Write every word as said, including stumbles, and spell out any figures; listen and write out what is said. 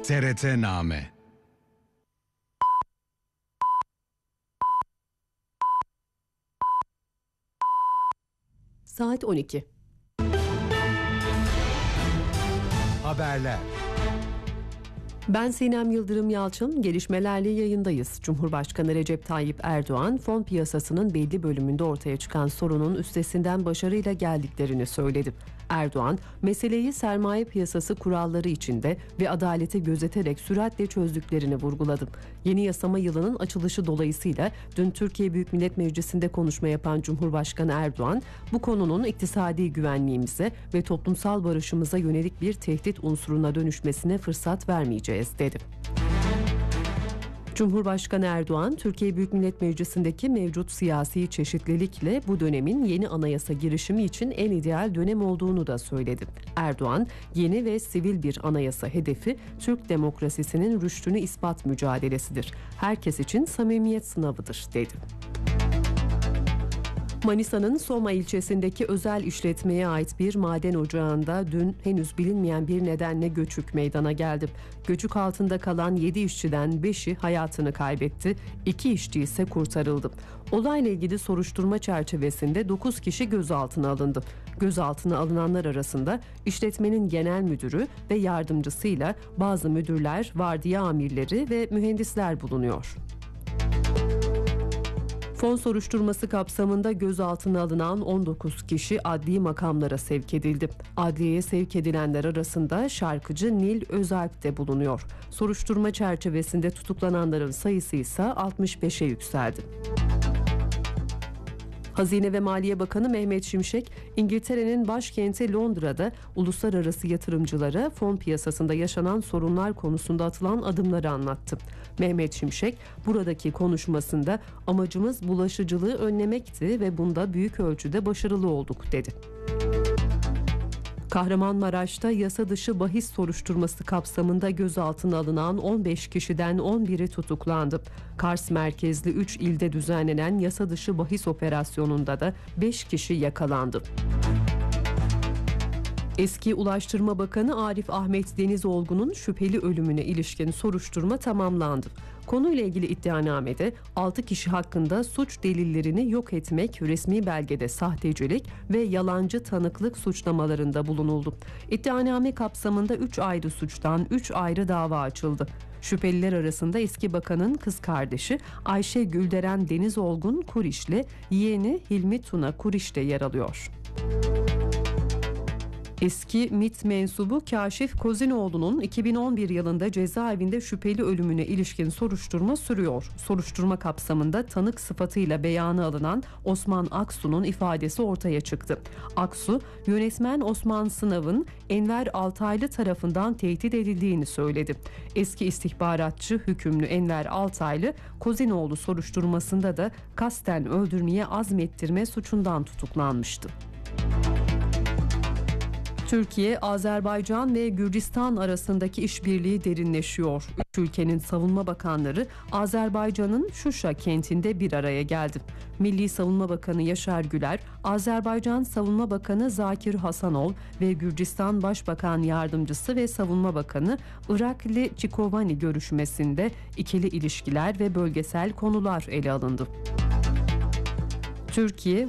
T R T-Name. Saat on iki. Haberler. Ben Sinem Yıldırım Yalçın, gelişmelerle yayındayız. Cumhurbaşkanı Recep Tayyip Erdoğan, fon piyasasının belli bölümünde ortaya çıkan sorunun üstesinden başarıyla geldiklerini söyledi. Erdoğan, meseleyi sermaye piyasası kuralları içinde ve adaleti gözeterek süratle çözdüklerini vurguladı. Yeni yasama yılının açılışı dolayısıyla dün Türkiye Büyük Millet Meclisi'nde konuşma yapan Cumhurbaşkanı Erdoğan, bu konunun iktisadi güvenliğimize ve toplumsal barışımıza yönelik bir tehdit unsuruna dönüşmesine fırsat vermeyeceğiz dedi. Cumhurbaşkanı Erdoğan, Türkiye Büyük Millet Meclisi'ndeki mevcut siyasi çeşitlilikle bu dönemin yeni anayasa girişimi için en ideal dönem olduğunu da söyledi. Erdoğan, yeni ve sivil bir anayasa hedefi Türk demokrasisinin rüştünü ispat mücadelesidir. Herkes için samimiyet sınavıdır dedi. Manisa'nın Soma ilçesindeki özel işletmeye ait bir maden ocağında dün henüz bilinmeyen bir nedenle göçük meydana geldi. Göçük altında kalan yedi işçiden beşi hayatını kaybetti, iki işçi ise kurtarıldı. Olayla ilgili soruşturma çerçevesinde dokuz kişi gözaltına alındı. Gözaltına alınanlar arasında işletmenin genel müdürü ve yardımcısıyla bazı müdürler, vardiya amirleri ve mühendisler bulunuyor. Fon soruşturması kapsamında gözaltına alınan on dokuz kişi adli makamlara sevk edildi. Adliyeye sevk edilenler arasında şarkıcı Nil Özalp de bulunuyor. Soruşturma çerçevesinde tutuklananların sayısı ise altmış beşe yükseldi. Hazine ve Maliye Bakanı Mehmet Şimşek, İngiltere'nin başkenti Londra'da uluslararası yatırımcılara fon piyasasında yaşanan sorunlar konusunda atılan adımları anlattı. Mehmet Şimşek, buradaki konuşmasında amacımız bulaşıcılığı önlemekti ve bunda büyük ölçüde başarılı olduk dedi. Kahramanmaraş'ta yasa dışı bahis soruşturması kapsamında gözaltına alınan on beş kişiden on biri tutuklandı. Kars merkezli üç ilde düzenlenen yasa dışı bahis operasyonunda da beş kişi yakalandı. Eski Ulaştırma Bakanı Arif Ahmet Denizolgu'nun şüpheli ölümüne ilişkin soruşturma tamamlandı. Konuyla ilgili iddianamede altı kişi hakkında suç delillerini yok etmek, resmi belgede sahtecilik ve yalancı tanıklık suçlamalarında bulunuldu. İddianame kapsamında üç ayrı suçtan üç ayrı dava açıldı. Şüpheliler arasında eski bakanın kız kardeşi Ayşe Gülderen Denizolgun Kuriş'le yeğeni Hilmi Tuna Kuriş de yer alıyor. Eski MİT mensubu Kaşif Kozinoğlu'nun iki bin on bir yılında cezaevinde şüpheli ölümüne ilişkin soruşturma sürüyor. Soruşturma kapsamında tanık sıfatıyla beyanı alınan Osman Aksu'nun ifadesi ortaya çıktı. Aksu, yönetmen Osman Sınav'ın Enver Altaylı tarafından tehdit edildiğini söyledi. Eski istihbaratçı hükümlü Enver Altaylı, Kozinoğlu soruşturmasında da kasten öldürmeye azmettirme suçundan tutuklanmıştı. Türkiye, Azerbaycan ve Gürcistan arasındaki işbirliği derinleşiyor. Üç ülkenin savunma bakanları Azerbaycan'ın Şuşa kentinde bir araya geldi. Milli Savunma Bakanı Yaşar Güler, Azerbaycan Savunma Bakanı Zakir Hasanov ve Gürcistan Başbakan Yardımcısı ve Savunma Bakanı Irakli Çikovani görüşmesinde ikili ilişkiler ve bölgesel konular ele alındı. Türkiye,